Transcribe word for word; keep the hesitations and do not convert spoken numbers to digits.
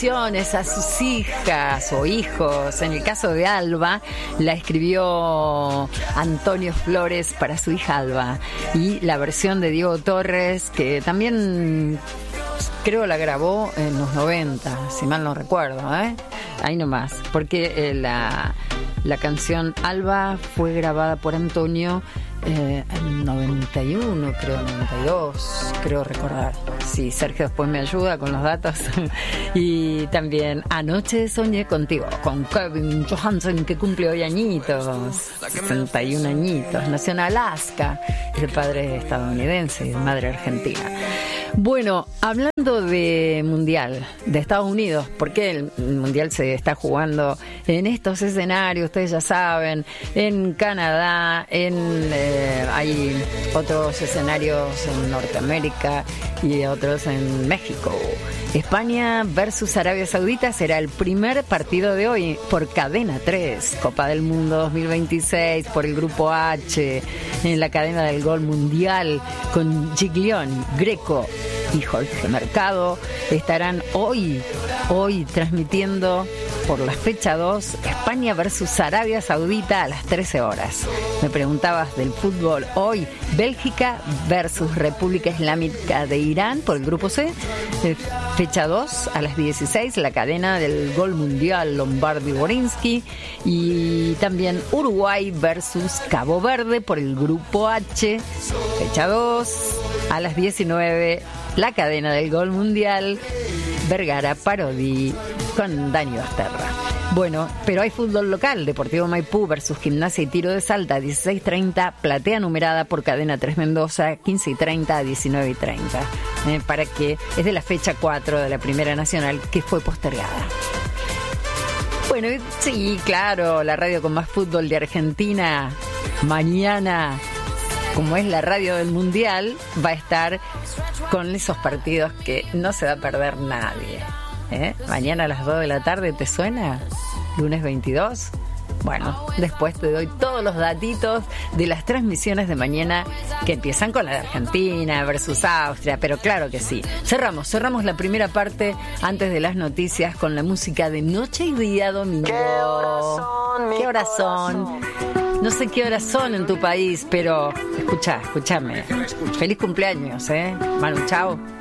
a sus hijas o hijos. En el caso de Alba, la escribió Antonio Flores para su hija Alba, y la versión de Diego Torres, que también creo la grabó en los noventa, si mal no recuerdo, ¿eh? Ahí nomás, porque eh, la, la canción Alba fue grabada por Antonio Eh, en noventa y uno, creo, noventa y dos, creo recordar. Sí, Sergio después me ayuda con los datos. Y también Anoche soñé contigo, con Kevin Johansen, que cumple hoy añitos, sesenta y un añitos. Nació en Alaska, el padre estadounidense y madre argentina. Bueno, hablando de Mundial, de Estados Unidos, porque el Mundial se está jugando en estos escenarios, ustedes ya saben, en Canadá, en eh, hay otros escenarios en Norteamérica y otros en México. España versus Arabia Saudita será el primer partido de hoy por Cadena tres, Copa del Mundo dos mil veintiséis, por el Grupo H, en la cadena del Gol Mundial, con Giglioni, Greco y Jorge Mercado. Estarán hoy, hoy transmitiendo por la fecha dos, España versus Arabia Saudita a las trece horas. Me preguntabas del fútbol hoy, Bélgica versus República Islámica de Irán por el Grupo C, fecha dos a las dieciséis, la cadena del Gol Mundial Lombardi-Borinsky, y también Uruguay versus Cabo Verde por el Grupo H, fecha dos a las diecinueve, la cadena del Gol Mundial Vergara Parodi con Dani Basterra. Bueno, pero hay fútbol local, Deportivo Maipú versus Gimnasia y Tiro de Salta, dieciséis treinta, platea numerada por Cadena tres Mendoza, quince y treinta a diecinueve y treinta, eh, para que es de la fecha cuatro de la Primera Nacional, que fue postergada. Bueno, sí, claro, la radio con más fútbol de Argentina, mañana, como es la radio del Mundial, va a estar con esos partidos que no se va a perder nadie. ¿Eh? Mañana a las dos de la tarde, ¿te suena? Lunes veintidós. Bueno, después te doy todos los datitos de las transmisiones de mañana, que empiezan con la de Argentina versus Austria, pero claro que sí. Cerramos, cerramos la primera parte antes de las noticias con la música de Noche y Día Domingo. ¿Qué horas son? ¿Qué horas son? No sé qué horas son en tu país, pero escucha, escúchame. Feliz cumpleaños, ¿eh? Manu, chao.